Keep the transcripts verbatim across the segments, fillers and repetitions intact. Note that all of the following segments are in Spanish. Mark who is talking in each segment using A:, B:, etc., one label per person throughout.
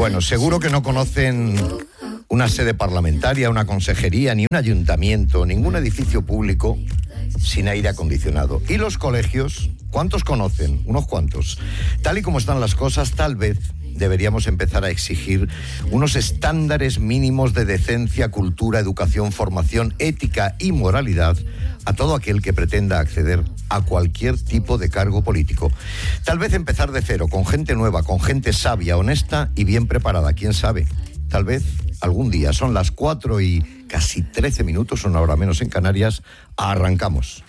A: Bueno, seguro que no conocen una sede parlamentaria, una consejería, ni un ayuntamiento, ningún edificio público sin aire acondicionado. ¿Y los colegios? ¿Cuántos conocen? Unos cuantos. Tal y como están las cosas, tal vez deberíamos empezar a exigir unos estándares mínimos de decencia, cultura, educación, formación, ética y moralidad a todo aquel que pretenda acceder a cualquier tipo de cargo político. Tal vez empezar de cero, con gente nueva, con gente sabia, honesta y bien preparada. ¿Quién sabe? Tal vez algún día. Son las cuatro y casi trece minutos, una hora menos en Canarias. Arrancamos.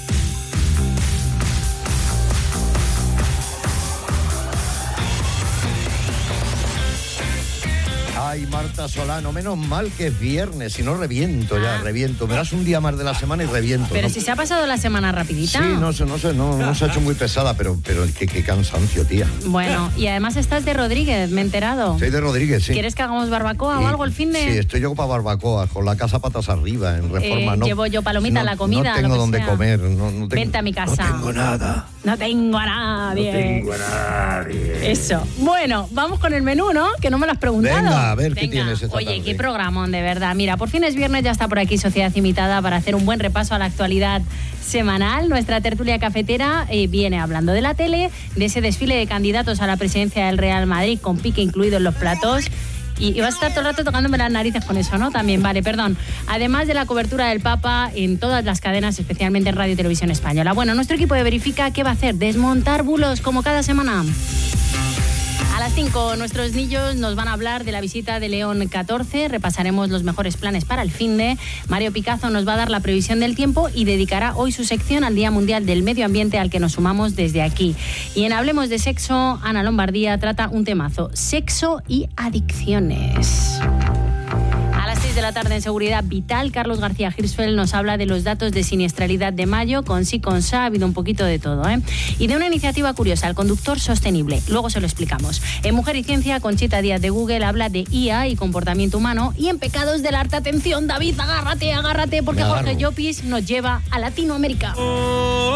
A: Ay, Marta Solano, menos mal que es viernes, si no reviento ya,
B: ah.
A: reviento. Me das un día más de la semana y reviento.
B: Pero
A: ¿no?
B: si se ha pasado la semana rapidita.
A: Sí, no sé, no sé, no, no se ha hecho muy pesada, pero, pero qué, qué cansancio, tía.
B: Bueno, y además estás de Rodríguez, me he enterado.
A: Soy de Rodríguez, sí.
B: ¿Quieres que hagamos barbacoa
A: y,
B: o algo el fin de...?
A: Sí, estoy yo para barbacoa, con la casa patas arriba, en Reforma.
B: Eh,
A: no,
B: llevo yo palomita a
A: no,
B: la comida,
A: No tengo
B: lo que
A: dónde
B: sea.
A: comer. No, no tengo,
B: Vente a mi casa.
A: No tengo nada.
B: No tengo a nadie.
A: No tengo a nadie.
B: Eso. Bueno, vamos con el menú, ¿no? Que no me lo has preguntado.
A: Venga, a ver,
B: Venga.
A: ¿qué tienes esta
B: Oye,
A: tarde?
B: qué programón, de verdad. Mira, por fin es viernes, ya está por aquí Sociedad Invitada para hacer un buen repaso a la actualidad semanal. Nuestra tertulia cafetera eh, viene hablando de la tele, de ese desfile de candidatos a la presidencia del Real Madrid, con Piqué incluido en los platos. Y, y vas a estar todo el rato tocándome las narices con eso, ¿no? También, vale, perdón. Además de la cobertura del Papa en todas las cadenas, especialmente en Radio y Televisión Española. Bueno, nuestro equipo de Verifica, ¿qué va a hacer? Desmontar bulos, como cada semana. A las cinco, nuestros niños nos van a hablar de la visita de León catorce. Repasaremos los mejores planes para el finde. Mario Picazo nos va a dar la previsión del tiempo y dedicará hoy su sección al Día Mundial del Medio Ambiente, al que nos sumamos desde aquí. Y en Hablemos de Sexo, Ana Lombardía trata un temazo: sexo y adicciones. A las seis de la tarde, en Seguridad Vital, Carlos García Hirschfeld nos habla de los datos de siniestralidad de mayo. Con sí, con sa, ha habido un poquito de todo, ¿eh? Y de una iniciativa curiosa, el conductor sostenible. Luego se lo explicamos. En Mujer y Ciencia, Conchita Díaz de Google habla de I A y comportamiento humano. Y en Pecados del Arte, atención, David, agárrate, agárrate, porque
A: Me agarro.
B: Jorge Llopis nos lleva a Latinoamérica.